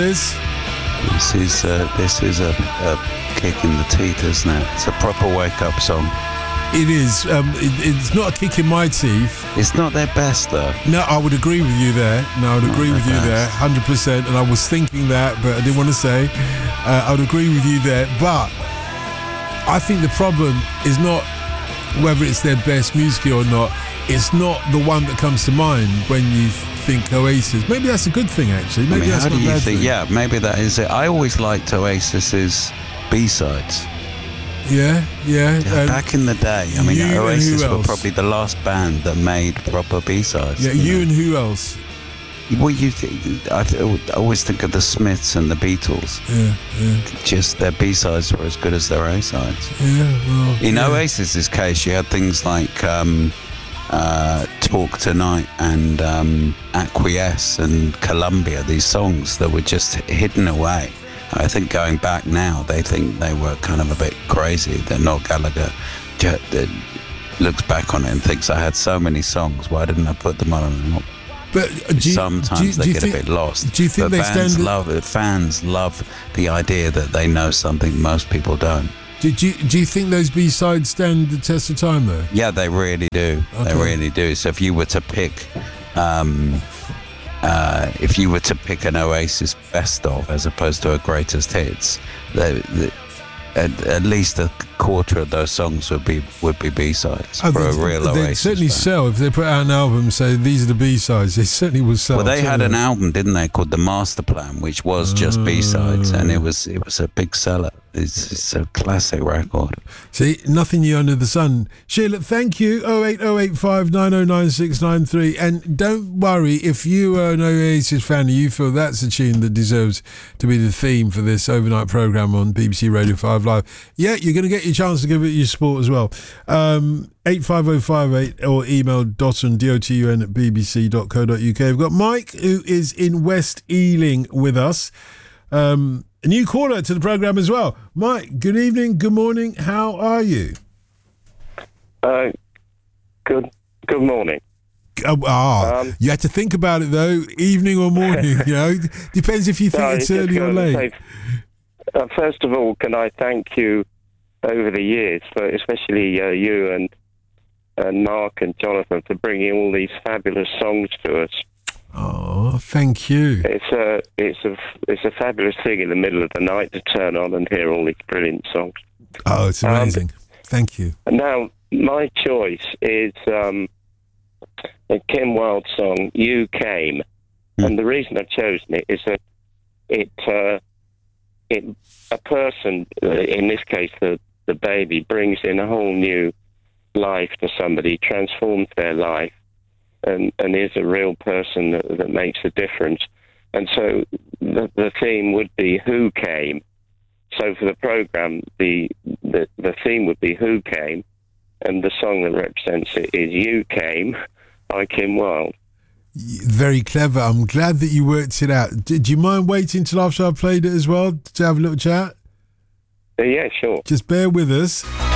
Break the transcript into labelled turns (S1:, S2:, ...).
S1: this?
S2: This is a kick in the teeth, isn't it? It's a proper wake-up song.
S1: It is. It's not a kick in my teeth.
S2: It's not their best, though.
S1: No, I would agree with you there. 100%. And I was thinking that, but I didn't want to say. I would agree with you there. But I think the problem is not whether it's their best musically or not. It's not the one that comes to mind when you think Oasis. Maybe that's a good thing, actually. Maybe that's
S2: how
S1: not
S2: do
S1: a
S2: you
S1: bad
S2: think?
S1: thing.
S2: Yeah, maybe that is it. I always liked Oasis's B-sides.
S1: Yeah.
S2: Back in the day, I mean,
S1: you and
S2: Oasis
S1: who
S2: were
S1: else?
S2: probably the last band that made proper B-sides.
S1: Yeah, you and who else?
S2: Well, I always think of the Smiths and the Beatles.
S1: Yeah.
S2: Just their B-sides were as good as their A-sides.
S1: Yeah, well...
S2: In Oasis's case, you had things like Talk Tonight and Acquiesce and Columbia, these songs that were just hidden away. I think going back now, they think they were kind of a bit crazy. That Noel Gallagher looks back on it and thinks, I had so many songs, why didn't I put them on?
S1: But
S2: sometimes they get a bit lost.
S1: Do you think
S2: but fans love the idea that they know something most people don't.
S1: Do you think those B-sides stand the test of time, though?
S2: Yeah, they really do.
S1: Okay.
S2: They really do. So if you were to pick... if you were to pick an Oasis best of as opposed to a greatest hits, at least a quarter of those songs would be B-sides for a real Oasis.
S1: They'd certainly
S2: fan.
S1: sell if they put out an album and say these are the B-sides. They certainly would sell.
S2: Well, they had an album, didn't they, called The Master Plan, which was just B-sides, and it was a big seller. It's a classic record.
S1: See, nothing new under the sun. Sheila, thank you. 08085 909693. And don't worry, if you are an Oasis fan and you feel that's a tune that deserves to be the theme for this overnight programme on BBC Radio 5 Live, yeah, you're going to get your chance to give it your support as well. 85058 or email dotun at bbc.co.uk. We've got Mike, who is in West Ealing with us. A new caller to the programme as well. Mike, good evening, good morning, how are you?
S3: Good morning.
S1: You had to think about it though, evening or morning, depends if you think it's early or late.
S3: First of all, can I thank you over the years, for especially you and Mark and Jonathan, for bringing all these fabulous songs to us.
S1: Oh, thank you.
S3: It's a fabulous thing in the middle of the night to turn on and hear all these brilliant songs.
S1: Oh, it's amazing. Thank you.
S3: Now, my choice is a Kim Wilde song, You Came. And the reason I've chosen it is that a person, in this case the baby, brings in a whole new life to somebody, transforms their life, and is a real person that makes a difference. And so the theme would be Who Came. So for the programme, the theme would be Who Came, and the song that represents it is You Came by Kim Wilde.
S1: Very clever. I'm glad that you worked it out. Do you mind waiting till after I've played it as well to have a little chat?
S3: Yeah, sure.
S1: Just bear with us.